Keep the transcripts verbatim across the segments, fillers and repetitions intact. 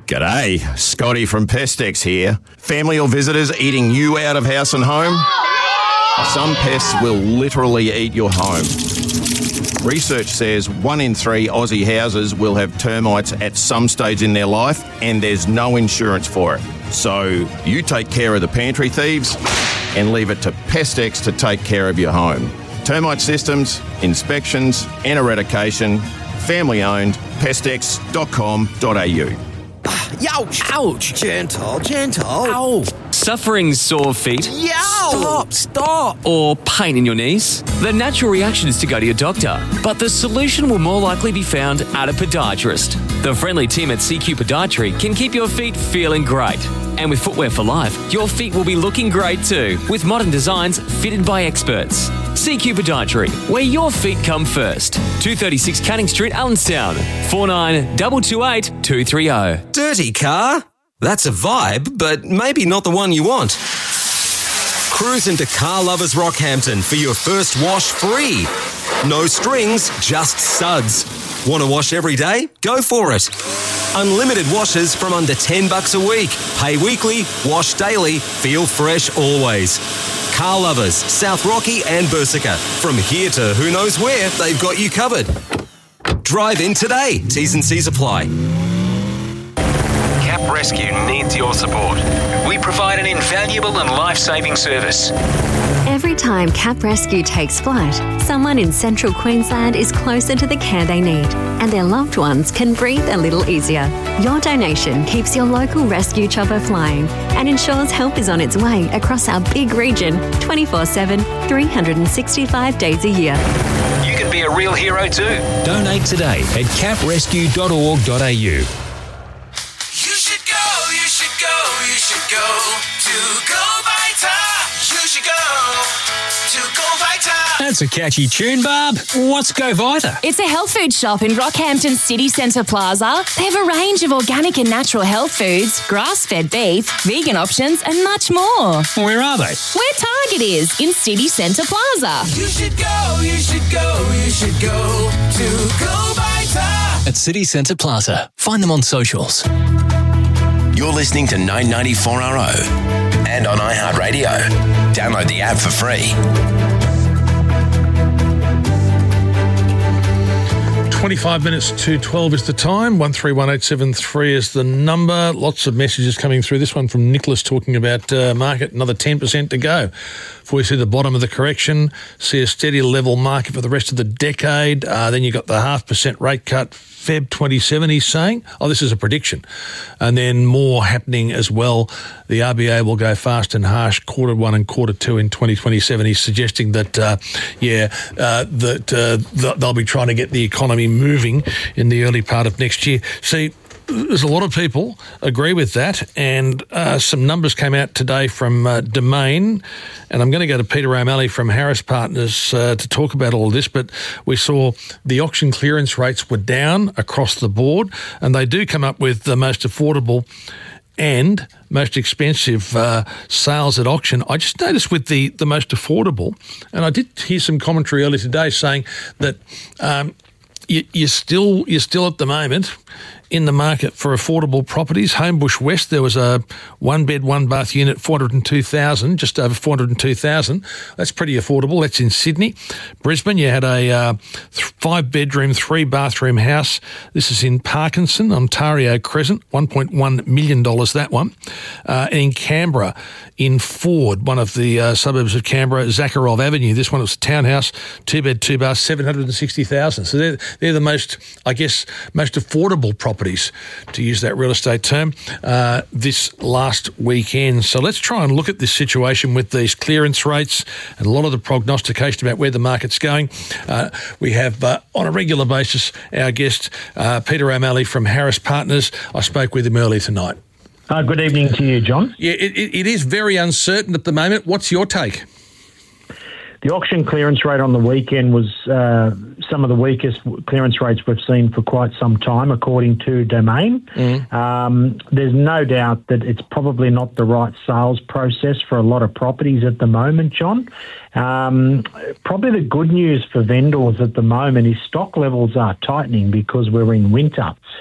G'day, Scotty from Pestex here. Family or visitors eating you out of house and home? Some pests will literally eat your home. Research says one in three Aussie houses will have termites at some stage in their life, and there's no insurance for it. So you take care of the pantry thieves and leave it to Pestex to take care of your home. Termite systems, inspections and eradication, family owned, pestex dot com dot a u. Ouch! Ouch! Gentle, gentle. Ow! Suffering sore feet? Yow! Stop, stop! Or pain in your knees? The natural reaction is to go to your doctor, but the solution will more likely be found at a podiatrist. The friendly team at C Q Podiatry can keep your feet feeling great. And with Footwear for Life, your feet will be looking great too, with modern designs fitted by experts. C Q Podiatry, where your feet come first. two thirty-six Canning Street, Allenstown. four nine two two eight two three zero. Dirty car? That's a vibe, but maybe not the one you want. Cruise into Car Lovers Rockhampton for your first wash free. No strings, just suds. Want to wash every day? Go for it. Unlimited washes from under ten bucks a week. Pay weekly, wash daily, feel fresh always. Car Lovers, South Rocky and Bersica. From here to who knows where, they've got you covered. Drive in today. T's and C's apply. Cap Rescue needs your support. We provide an invaluable and life-saving service. Every time Cap Rescue takes flight, someone in central Queensland is closer to the care they need, and their loved ones can breathe a little easier. Your donation keeps your local rescue chopper flying and ensures help is on its way across our big region twenty-four seven, three hundred sixty-five days a year. You can be a real hero too. Donate today at cap rescue dot org dot a u. You should go, you should go, you should go to Go Vita. You should go to Go Vita. That's a catchy tune, Barb. What's Go Vita? It's a health food shop in Rockhampton City Centre Plaza. They have a range of organic and natural health foods, grass-fed beef, vegan options and much more. Where are they? Where Target is, in City Centre Plaza. You should go, you should go, you should go to Go Vita. At City Centre Plaza. Find them on socials. You're listening to nine ninety-four R O and on iHeartRadio. Download the app for free. twenty-five minutes to twelve is the time. one three one eight seven three is the number. Lots of messages coming through. This one from Nicholas talking about uh, market. Another ten percent to go before we see the bottom of the correction. See a steady level market for the rest of the decade. Uh, then you got the half percent rate cut. February twenty-seven, he's saying. Oh, this is a prediction. And then more happening as well. The R B A will go fast and harsh quarter one and quarter two in twenty twenty-seven. He's suggesting that, uh, yeah, uh, that uh, they'll be trying to get the economy moving in the early part of next year. See, there's a lot of people agree with that, and uh, some numbers came out today from uh, Domain, and I'm going to go to Peter O'Malley from Harris Partners uh, to talk about all of this, but we saw the auction clearance rates were down across the board, and they do come up with the most affordable and most expensive uh, sales at auction. I just noticed with the, the most affordable, and I did hear some commentary earlier today saying that um, you, you're still you're still at the moment in the market for affordable properties. Homebush West, there was a one-bed, one-bath unit, four hundred two thousand dollars, just over four hundred two thousand dollars. That's pretty affordable. That's in Sydney. Brisbane, you had a uh, th- five-bedroom, three-bathroom house. This is in Parkinson, Ontario Crescent, one point one million dollars, that one. Uh, and in Canberra, in Ford, one of the uh, suburbs of Canberra, Zakharov Avenue. This one was a townhouse, two-bed, two-bath, seven hundred sixty thousand dollars. So they're, they're the most, I guess, most affordable properties, to use that real estate term, uh, this last weekend. So let's try and look at this situation with these clearance rates and a lot of the prognostication about where the market's going. Uh, we have, uh, on a regular basis, our guest, uh, Peter O'Malley from Harris Partners. I spoke with him earlier tonight. Uh, good evening to you, John. Yeah, it, it, it is very uncertain at the moment. What's your take? The auction clearance rate on the weekend was uh, some of the weakest clearance rates we've seen for quite some time, according to Domain. Mm. Um, there's no doubt that it's probably not the right sales process for a lot of properties at the moment, John. Um, probably the good news for vendors at the moment is stock levels are tightening because we're in winter.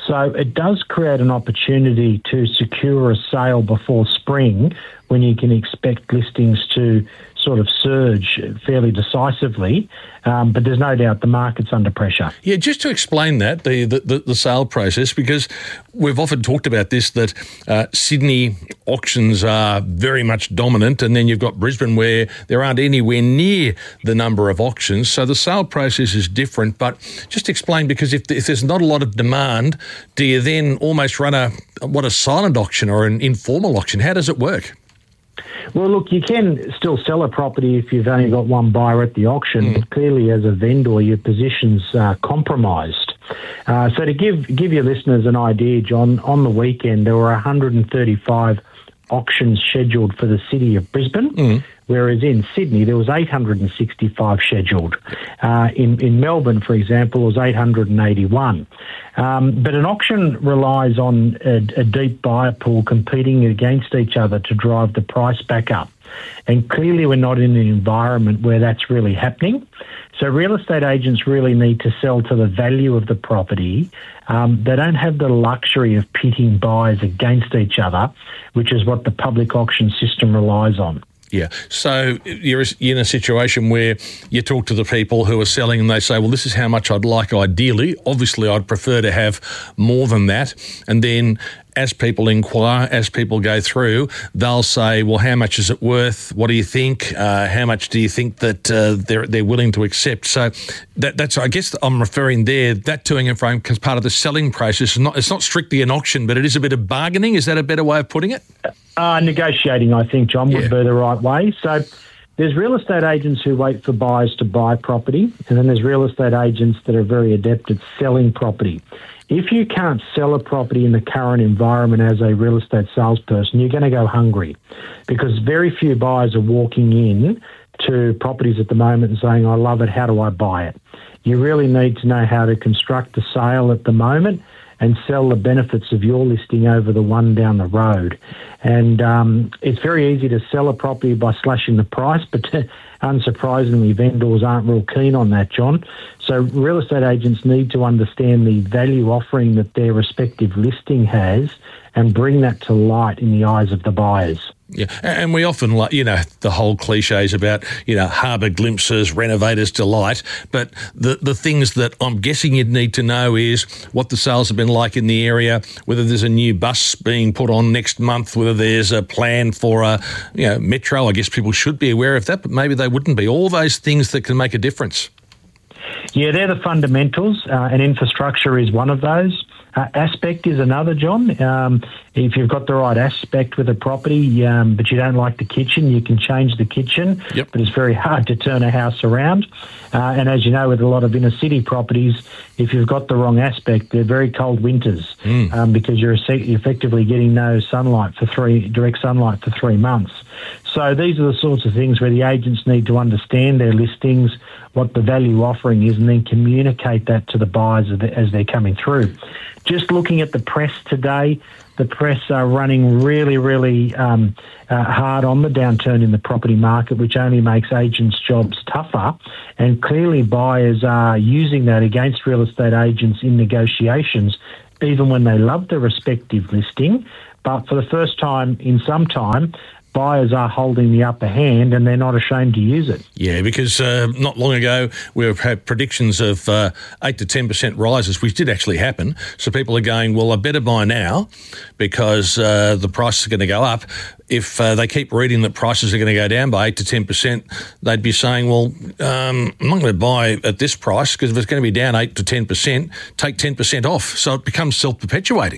So it does create an opportunity to secure a sale before spring when you can expect listings to sort of surge fairly decisively, um, but there's no doubt the market's under pressure. Yeah, just to explain that, the, the, the sale process, because we've often talked about this, that uh, Sydney auctions are very much dominant, and then you've got Brisbane where there aren't anywhere near the number of auctions, so the sale process is different. But just explain, because if, if there's not a lot of demand, do you then almost run a, what, a silent auction or an informal auction? How does it work? Well, look, you can still sell a property if you've only got one buyer at the auction, mm. but clearly as a vendor, your position's uh, compromised. Uh, so to give give your listeners an idea, John, on the weekend there were one hundred thirty-five auctions scheduled for the city of Brisbane, mm. whereas in Sydney there was eight hundred sixty-five scheduled. Uh, in, in Melbourne, for example, it was eight hundred eighty-one. Um, but an auction relies on a, a deep buyer pool competing against each other to drive the price back up. And clearly we're not in an environment where that's really happening. So real estate agents really need to sell to the value of the property. Um, they don't have the luxury of pitting buyers against each other, which is what the public auction system relies on. Yeah, so you're in a situation where you talk to the people who are selling and they say, well, this is how much I'd like ideally. Obviously, I'd prefer to have more than that. And then as people inquire, as people go through, they'll say, well, how much is it worth? What do you think? Uh, how much do you think that uh, they're they're willing to accept? So that, that's, I guess I'm referring there, that to and fro, because part of the selling process is not, it's not strictly an auction, but it is a bit of bargaining. Is that a better way of putting it? Uh, negotiating, I think, John, would yeah. be the right way. So there's real estate agents who wait for buyers to buy property, and then there's real estate agents that are very adept at selling property. If you can't sell a property in the current environment as a real estate salesperson, you're going to go hungry, because very few buyers are walking in to properties at the moment and saying, I love it, how do I buy it? You really need to know how to construct a sale at the moment and sell the benefits of your listing over the one down the road. And um, it's very easy to sell a property by slashing the price, but unsurprisingly, vendors aren't real keen on that, John. So real estate agents need to understand the value offering that their respective listing has and bring that to light in the eyes of the buyers. Yeah, and we often, like, you know, the whole cliches about, you know, harbour glimpses, renovators' delight, but the, the things that I'm guessing you'd need to know is what the sales have been like in the area, whether there's a new bus being put on next month, whether there's a plan for a, you know, metro. I guess people should be aware of that, but maybe they wouldn't be. All those things that can make a difference. Yeah, they're the fundamentals, uh, and infrastructure is one of those. Uh, aspect is another, John. Um, if you've got the right aspect with a property, um, but you don't like the kitchen, you can change the kitchen. Yep. But it's very hard to turn a house around. Uh, and as you know, with a lot of inner city properties, if you've got the wrong aspect, they're very cold winters mm. um, because you're effectively getting no sunlight for three, direct sunlight for three months. So these are the sorts of things where the agents need to understand their listings, what the value offering is, and then communicate that to the buyers as they're coming through. Just looking at the press today, the press are running really, really um, uh, hard on the downturn in the property market, which only makes agents' jobs tougher. And clearly buyers are using that against real estate agents in negotiations, even when they love the respective listing. But for the first time in some time, buyers are holding the upper hand and they're not ashamed to use it. Yeah, because uh, not long ago we've had predictions of uh, eight to ten percent rises, which did actually happen. So people are going, well, I better buy now because uh, the price is going to go up. If uh, they keep reading that prices are going to go down by eight to ten percent, they'd be saying, well, um, I'm not going to buy at this price because if it's going to be down eight to ten percent, take ten percent off. So it becomes self-perpetuating.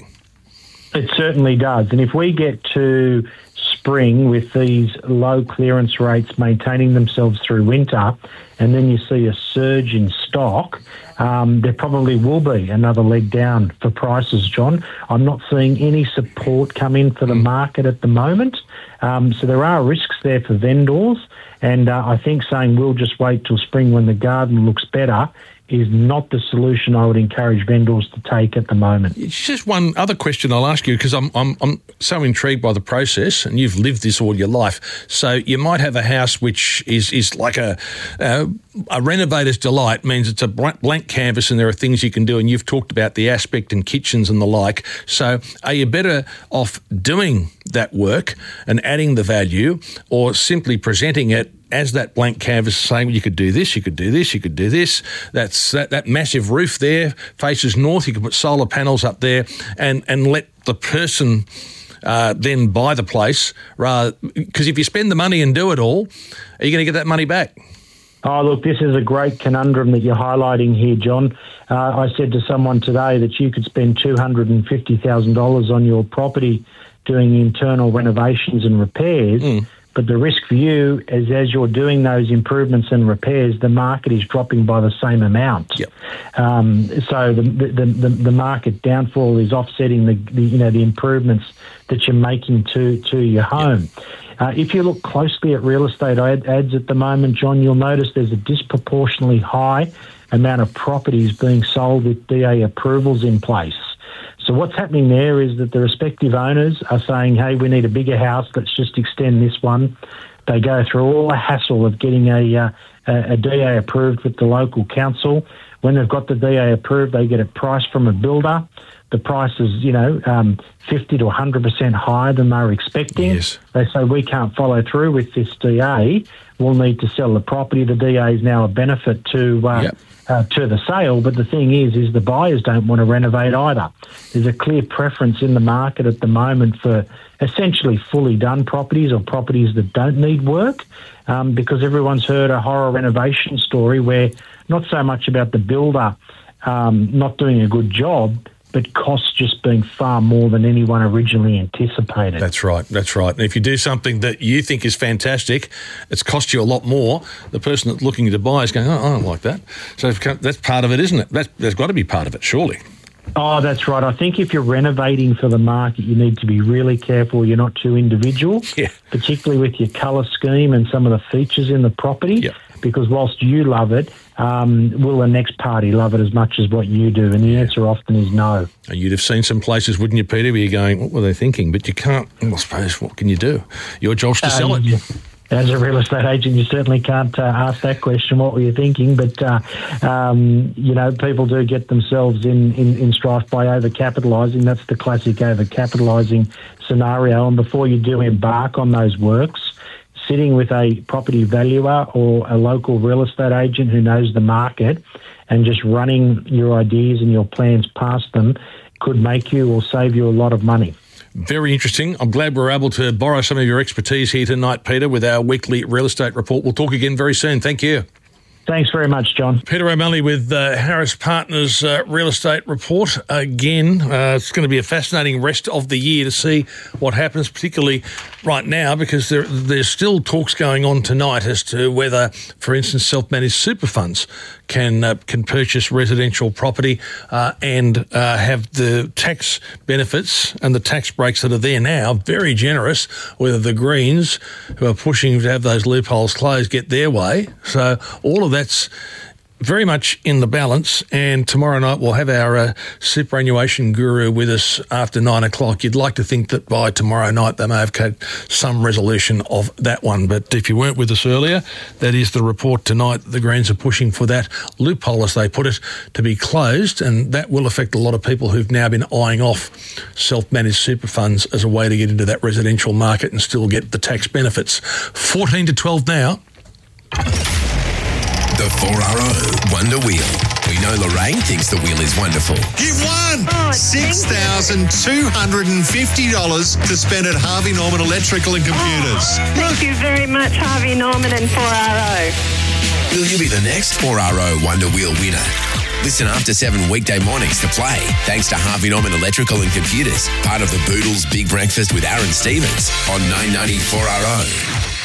It certainly does. And if we get to spring with these low clearance rates maintaining themselves through winter, and then you see a surge in stock, um, there probably will be another leg down for prices, John. I'm not seeing any support come in for the market at the moment. Um, so there are risks there for vendors. And uh, I think saying we'll just wait till spring when the garden looks better is not the solution I would encourage vendors to take at the moment. It's just one other question I'll ask you, because I'm, I'm I'm so intrigued by the process, and you've lived this all your life. So you might have a house which is, is like a, uh, a renovator's delight, means it's a blank canvas and there are things you can do, and you've talked about the aspect and kitchens and the like. So are you better off doing that work and adding the value, or simply presenting it as that blank canvas, saying you could do this, you could do this, you could do this. That's that, that massive roof there faces north. You could put solar panels up there, and, and let the person uh, then buy the place. Rather, because if you spend the money and do it all, are you going to get that money back? Oh, look, this is a great conundrum that you're highlighting here, John. Uh, I said to someone today that you could spend two hundred fifty thousand dollars on your property doing internal renovations and repairs. Mm. But the risk for you is, as you're doing those improvements and repairs, the market is dropping by the same amount. Yep. Um, so the, the the the market downfall is offsetting the, the you know the improvements that you're making to to your home. Yep. Uh, if you look closely at real estate ad, ads at the moment, John, you'll notice there's a disproportionately high amount of properties being sold with D A approvals in place. So what's happening there is that the respective owners are saying, hey, we need a bigger house, let's just extend this one. They go through all the hassle of getting a, uh, a D A approved with the local council. When they've got the D A approved, they get a price from a builder. The price is, you know, um, fifty to one hundred percent higher than they're expecting. Yes. They say, we can't follow through with this D A. We'll need to sell the property. The D A is now a benefit to uh, yep. uh, to the sale. But the thing is, is the buyers don't want to renovate either. There's a clear preference in the market at the moment for essentially fully done properties or properties that don't need work, um, because everyone's heard a horror renovation story where not so much about the builder um, not doing a good job, but costs just being far more than anyone originally anticipated. That's right, that's right. And if you do something that you think is fantastic, it's cost you a lot more, the person that's looking to buy is going, oh, I don't like that. So that's part of it, isn't it? That's, that's got to be part of it, surely. Oh, that's right. I think if you're renovating for the market, you need to be really careful you're not too individual, yeah. particularly with your colour scheme and some of the features in the property, yeah. because whilst you love it, um, will the next party love it as much as what you do? And the answer often is no. You'd have seen some places, wouldn't you, Peter, where you're going, what were they thinking? But you can't, I suppose, what can you do? Your job's to um, sell it. As a real estate agent, you certainly can't uh, ask that question, what were you thinking? But, uh, um, you know, people do get themselves in, in, in strife by overcapitalising. That's the classic overcapitalising scenario. And before you do embark on those works, sitting with a property valuer or a local real estate agent who knows the market and just running your ideas and your plans past them could make you or save you a lot of money. Very interesting. I'm glad we're able to borrow some of your expertise here tonight, Peter, with our weekly real estate report. We'll talk again very soon. Thank you. Thanks very much, John. Peter O'Malley with uh, Harris Partners uh, Real Estate Report. Again, uh, it's going to be a fascinating rest of the year to see what happens, particularly right now, because there, there's still talks going on tonight as to whether, for instance, self-managed super funds can uh, can purchase residential property uh, and uh, have the tax benefits and the tax breaks that are there now very generous, whether the Greens, who are pushing to have those loopholes closed, get their way. So all of that's very much in the balance, and tomorrow night we'll have our uh, superannuation guru with us after nine o'clock. You'd like to think that by tomorrow night they may have had some resolution of that one, but if you weren't with us earlier, that is the report tonight. The Greens are pushing for that loophole, as they put it, to be closed, and that will affect a lot of people who've now been eyeing off self-managed super funds as a way to get into that residential market and still get the tax benefits. fourteen to twelve now. The four R O Wonder Wheel. We know Lorraine thinks the wheel is wonderful. You've won oh, six thousand two hundred fifty dollars to spend at Harvey Norman Electrical and Computers. Oh, thank you very much, Harvey Norman and four R O. Will you be the next four R O Wonder Wheel winner? Listen after seven weekday mornings to play, thanks to Harvey Norman Electrical and Computers, part of the Boodles Big Breakfast with Aaron Stevens on nine ninety four R O.